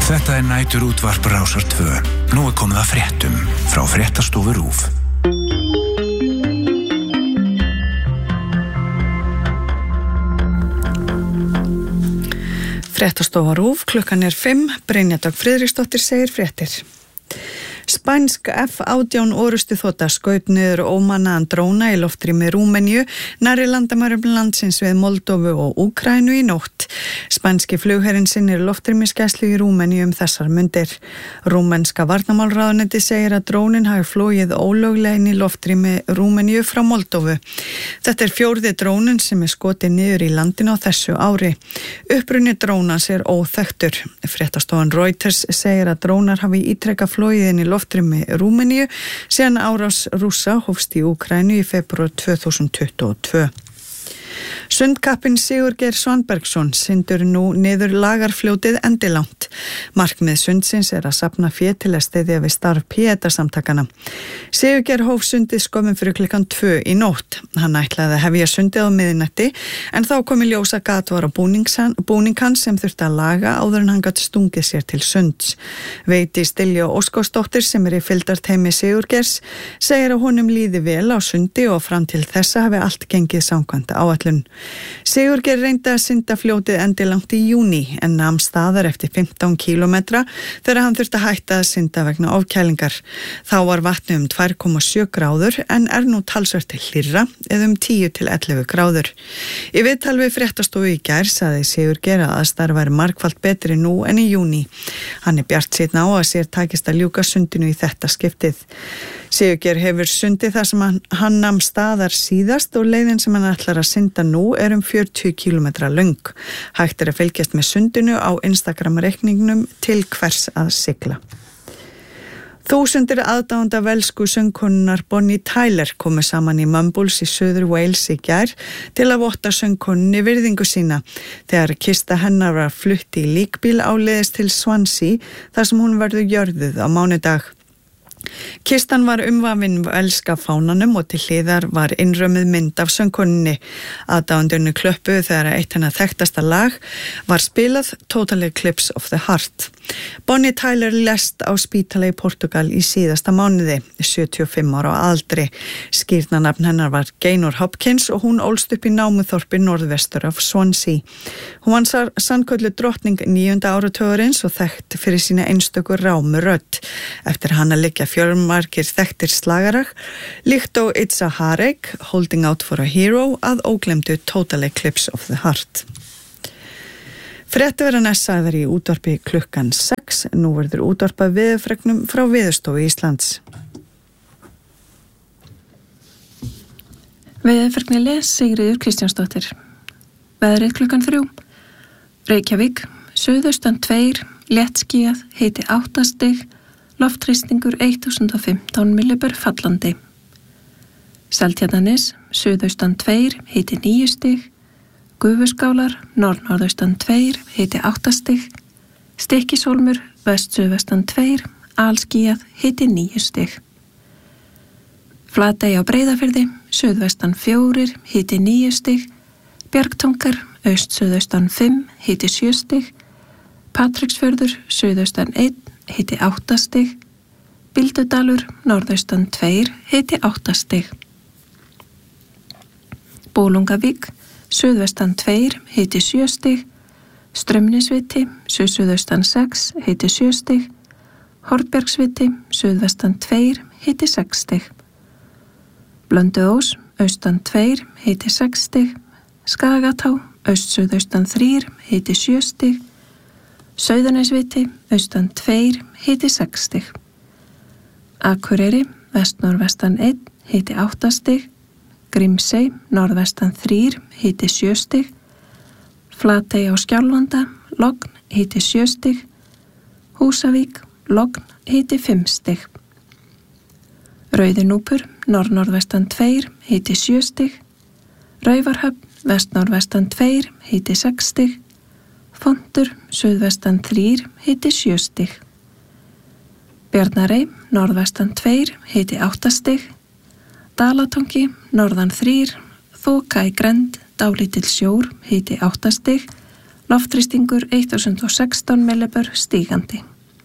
Þetta nætur útvarp Rásar 2. Nú komið að fréttum frá fréttastofu RÚV. Fréttastofa RÚV, klukkan 5, Brynja Dögg Friðriksdóttir segir fréttir. Spænsk F-18 orustuþota skaut niður ómannaðan dróna í loftrými Rúmeníu nærri landamærum landsins við Moldóvu og Úkraínu í nótt. Spænski flugherinn sinnir loftrýmisgæslu í Rúmeníu þessar mundir. Rúmenska varnarmálráðuneyti segir að drónin hafi flogið ólöglega inn í loftrými Rúmeníu frá Moldóvu. Þetta 4. drónin sem skotið niður í landinu á þessu ári. Uppruni drónans óþekktur. Fréttastofan Reuters segir að drónar hafi ítrekað flogið inn í loftrými Rúmeníu síðan árás Rússa hófst í Úkraínu í febrúar 2022. Sundkappinn Sigurgeir Svanbergsson syndur nú niður Lagarfljótið endilangt. Markmið sundsins að safna fé til að styðja við starf Pieta-samtakana. Sigurgeir hóf sundið skömmum fyrir klukkan 2 í nótt. Hann ætlaði að hefja sundið á miðnætti en þá kom í ljós að gat var á búning hans sem þurfti að laga áður en hann gat stungið sér til sunds. Veiti Diljá Óskarsdóttir sem í fylgdarteymi Sigurgeirs segir að honum líði vel á sundi og fram til þessa hafi allt gengið samkvæmt áætlun. Sigurgeir reyndi að synda fljótið endilangt í júní en nam staðar eftir 15 kílómetra þegar hann þurfti að hætta að synda vegna ofkælingar. Þá var vatnið 2,7 gráður en nú talsvert hlýrra eða 10 til 11 gráður. Í viðtal við fréttastofu í gær sagði Sigurgeir að aðstæður væri margfalt betri nú en í júní. Hann bjartsýnn á að sér takist að ljúka sundinu í þetta skiptið. Sigurgeir hefur sundið þar sem hann nam staðar síðast og leiðin sem hann ætlar að synda nú 40 kílómetra löng. Hægt að fylgjast með sundinu á Instagram-reikningnum til hvers að sigla. Þúsundir aðdáenda velsku söngkonunnar Bonnie Tyler komu saman í Mumbles í Suður Wales í gær til að votta söngkonunni virðingu sína. Þegar kista hennar var flutt í líkbíl áleiðis til Swansea þar sem hún verður jörðuð á mánudag. Kistan var umvafin velska fánanum og til hliðar var innrömmuð mynd af söngkonunni. Aðdáendurnir klöppuðu þegar eitt hennar þekktasta lag var spilað Total Eclipse of the Heart. Bonnie Tyler lést á spítala í Portugal í síðasta mánuði, 75 ára á aldri. Skírnarnafn hennar var Gaynor Hopkins og hún ólst upp í námuþorpi norðvestur af Swansea. Hún var sannkölluð drottning 9. áratugarins og þekkt fyrir sína einstöku rámu rödd. Eftir hana liggja fjölmargir þekktir slagarar, líkt á It's a Heartache, Holding Out for a Hero að óglemdu Total Eclipse of the Heart. Fréttir verða næst sagðar í útvarpi klukkan 6. Nú verður útvarpað veðurfregnum frá Veðurstofu Íslands. Veðurfregni les Sigríður Kristjánsdóttir. Veðrið klukkan 3. Reykjavík, suðaustan 2, léttskýjað, hiti 8 stig, loftþrýstingur 1015 millibur fallandi. Seltjarnarnes, suðaustan 2, hiti 9 stig, Gufuskálar, norðnorðaustan 2, hiti 8 stig, Stykkishólmur, vestsuðvestan 2, alskýjað, hiti 9 stig. Flatey á Breiðafirði, suðvestan 4, hiti 9 stig, Bjargtangar, austsuðaustan 5, hiti 7 stig, Patreksfjörður, suðaustan 1, hiti 8 stig, Bíldudalur, norðaustan 2, hiti 8 stig. Bólungavík, suðvestan 2, hiti 7 stig, Straumnesviti, suðaustan 6, hiti 7 stig, Hornbjargsviti, suðvestan 2, hiti 6 stig. Blönduós, austan 2, hiti 6 stig, Skagatá, austsuðaustan 3, hiti 7 stig, Sauðanesviti, austan 2, hiti 6 stig. Akureyri, vestnorvestan 1, hiti 8 stig, Grímsey, norðvestan 3, hiti 7 stig, Flatey á Skjálfanda, logn, hiti 7 stig, Húsavík, logn, hiti 5 stig. Rauðinúpur, norðnorvestan 2, hiti 7 stig, Raufarhöfn, vestnorvestan 2, hiti 6 stig, Fontur, suðvestan 3, hiti 7 stig. Bjarnarey, norðvestan 2, hiti 8 stig, Dalatangi, norðan 3, þoka í grennd, dálítill sjór, hiti 8 stig, Loftþrýstingur 1016 millibör stígandi.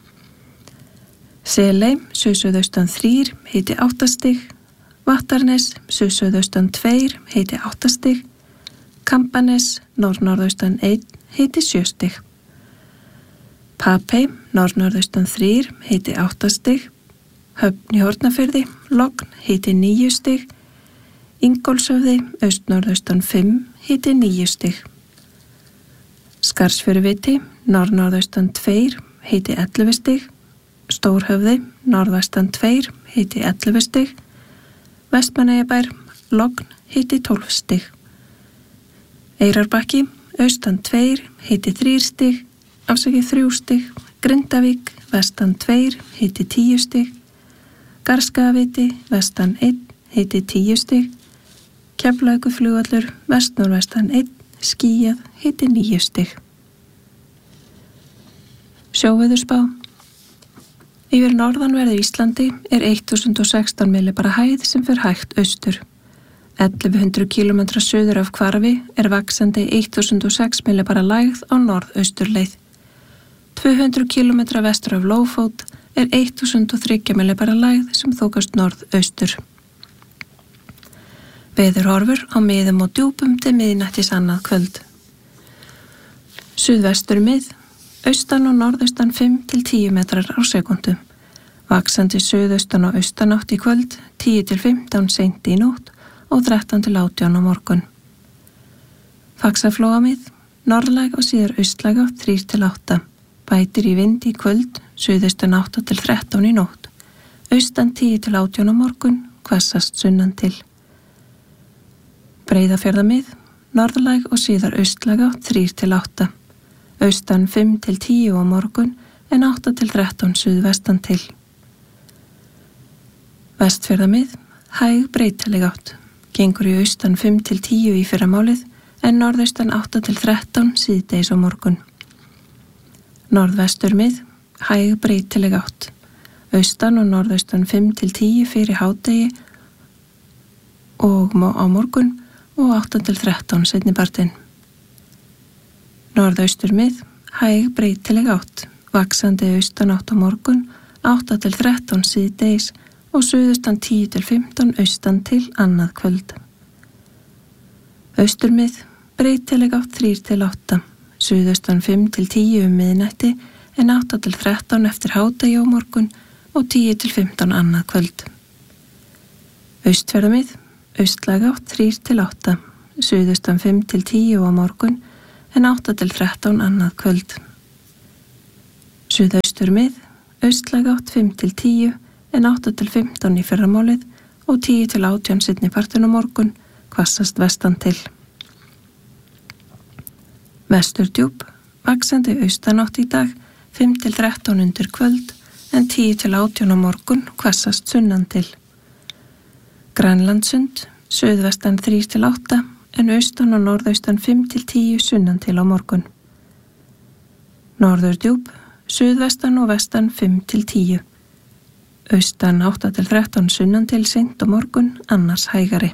Seley, suðsuðaustan 3, hiti 8 stig. Vattarnes, suðsuðaustan 2, hiti 8 stig. Kambanes, norðnorðaustan 1, hiti 7 stig. Papey, norðnorðaustan 3, hiti 8 stig. Höfn í Hornafirði, logn, hiti 9 stig. Ingólfshöfði, austnorðaustan 5, hiti 9 stig. Skarðsfjöruviti, norðnorðaustan 2, hiti 11 stig. Stórhöfði, norðvestan 2, hiti 11 stig. Vestmannaeyjabær, logn, hiti 12 stig. Eyrarbakki, austan 2, hiti 3 stig. 3 stig. Grindavík, vestan 2, hiti 10 stig. Garðskagaviti, vestan 1, hiti 10 stig. Keflavíkurflugvöllur, vestnorðvestan 1, skýjað, hiti 9 stig. Sjóveðurspá. Yfir norðanverðu Íslandi 1016 millibara hæð sem fer hægt austur. 1100 km suður af Hvarfi vaxandi 1006 millibara lægð á norðausturleið. 200 km vestur af Lófót 1003 millibara lægð sem þokast norðaustur. Veðurhorfur á miðum og djúpum til miðnættis annað kvöld. Suðvestur mið, austan og norðaustan 5 til 10 metrar á sekundu. Vaxandi suðaustan og austanátt í kvöld, 10 til 15 seint í nótt og 13 til 18 á morgun. Faxaflóa mið, norðlæg og síðar austlæg átt 3 til 8. Bætir í vind í kvöld, suðaustan 8 til 13 í nótt. Austan 10 til 18 á morgun, hvassast sunnan til. Breiðafjarðamið, norðlæg og síðar austlæg átt 3 til 8. Austan 5 til 10 á morgun en 8 til 13 suðvestan til. Vestfjarðamið, hæg breytileg átt. Gengur í austan 5 til 10 í fyrramálið en norðaustan 8 til 13 síðdegis á morgun. Norðvesturmið, hæg breytileg átt. Austan og norðaustan 5 til 10 fyrir hádegi og á morgun og 8 til 13 seinnipartinn. Norðausturmið, hæg breytileg átt, vaxandi austanátt á morgun, 8 til 13 síðdegis og suðaustan 10 til 15 austan til annað kvöld. Austurmið, breytileg átt 3 til 8, suðaustan 5 til 10 miðnætti en 8 til 13 eftir hádegi á morgun og 10 til 15 annað kvöld. Austfjarðamið, austlæg átt 3 til 8, suðaustan 5 til 10 á morgun en 8 til 13 annað kvöld. Suðausturmið, austlæg átt 5 til 10 en 8 til 15 í fyrramálið og 10 til 18 seinnipartinn á morgun, hvassast vestan til. Vesturdjúp, vaxandi austanátt í dag, 5 til 13 undir kvöld en 10 til 18 á morgun, hvassast sunnan til. Grænlandssund, suðvestan 3 til 8 en austan og norðaustan 5 til 10 sunnan til á morgun. Norðurdjúp, suðvestan og vestan 5 til 10. Austan 8 til 13 sunnan til seint á morgun, annars hægari.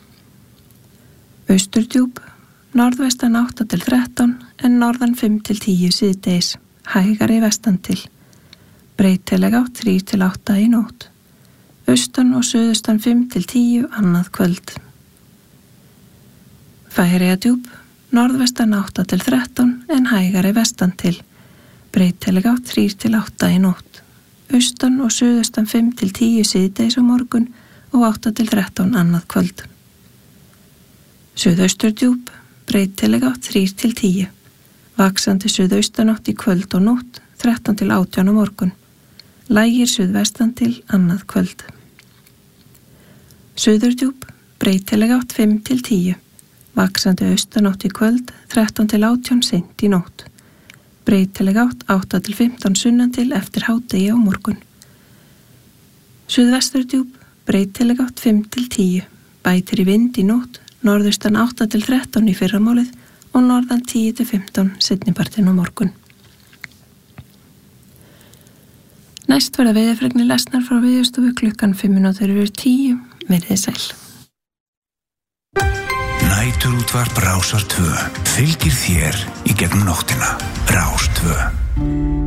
Austurdjúp, norðvestan 8 til 13 en norðan 5 til 10 síðdegis, hægari vestan til. Breytileg átt 3 til 8 í nótt. Austan og suðaustan 5 til 10 annað kvöld. Færeyjadjúp, norðvestan 8 til 13 en hægari vestan til. Breytileg átt 3 til 8 í nótt. Austan og suðaustan 5 til 10 síðdegis á morgun og 8 til 13 annað kvöld. Suðausturdjúp, breytileg átt 3 til 10. Vaxandi suðaustanátt í kvöld og nótt, 13 til 18 á morgun. Lægir suðvestan til annað kvöld. Suðurdjúp, breytileg átt 5 til 10. Vaxandi austanátt í kvöld, 13 til 18 seint í nótt. Breytileg átt 8 til 15 sunnan til eftir hádegi á morgun. Suðvesturdjúp, breytileg átt 5 til 10. Bætir í vind í nótt, norðaustan 8 til 13 í fyrramálið og norðan 10 til 15 seinnipartinn á morgun. Næst verða veðurfregnir lesnar frá Veðurstofu klukkan 5:05. Verið sæl. Næturútvarp Útvarp Rásar 2 fylgir þér í gegnum nóttina. Rás 2.